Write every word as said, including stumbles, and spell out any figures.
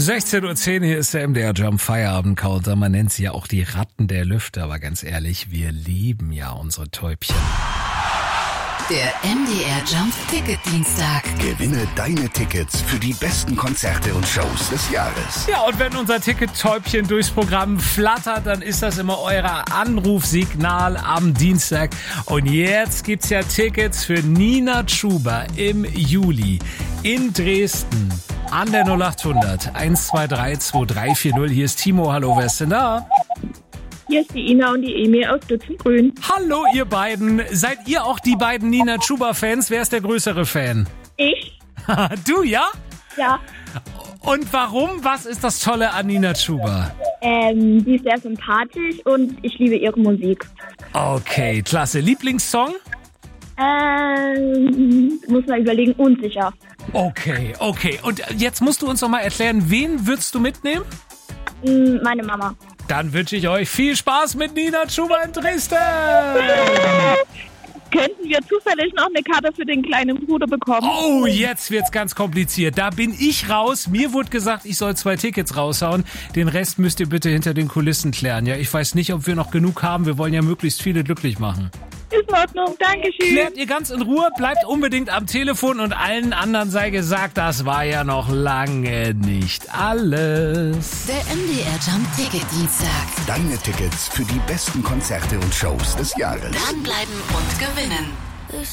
sechzehn Uhr zehn, hier ist der M D R Jump Feierabend Counter. Man nennt sie ja auch die Ratten der Lüfte, aber ganz ehrlich, wir lieben ja unsere Täubchen. Der M D R Jump Ticket Dienstag. Gewinne deine Tickets für die besten Konzerte und Shows des Jahres. Ja, und wenn unser Ticket-Täubchen durchs Programm flattert, dann ist das immer euer Anrufsignal am Dienstag. Und jetzt gibt's ja Tickets für Nina Chuba im Juli in Dresden an der null acht hundert eins zwei drei zwei drei vier null. Hier ist Timo. Hallo, wer ist denn da? Hier ist die Ina und die Emil aus Dutzengrün. Hallo, ihr beiden. Seid ihr auch die beiden Nina Chuba-Fans? Wer ist der größere Fan? Ich? Du, ja? Ja. Und warum? Was ist das Tolle an Nina Chuba? Ähm, die ist sehr sympathisch und ich liebe ihre Musik. Okay, klasse. Lieblingssong? Ähm, muss man überlegen, unsicher. Okay, okay. Und jetzt musst du uns noch mal erklären, wen würdest du mitnehmen? Mm, Meine Mama. Dann wünsche ich euch viel Spaß mit Nina Chuba in Dresden. Könnten wir zufällig noch eine Karte für den kleinen Bruder bekommen? Oh, jetzt wird's ganz kompliziert. Da bin ich raus. Mir wurde gesagt, ich soll zwei Tickets raushauen. Den Rest müsst ihr bitte hinter den Kulissen klären. Ja, ich weiß nicht, ob wir noch genug haben. Wir wollen ja möglichst viele glücklich machen. Ist in Ordnung, Dankeschön. Klärt ihr ganz in Ruhe, bleibt unbedingt am Telefon und allen anderen sei gesagt, das war ja noch lange nicht alles. Der M D R Jump Ticket Dienstag. Deine Tickets für die besten Konzerte und Shows des Jahres. Dranbleiben und gewinnen.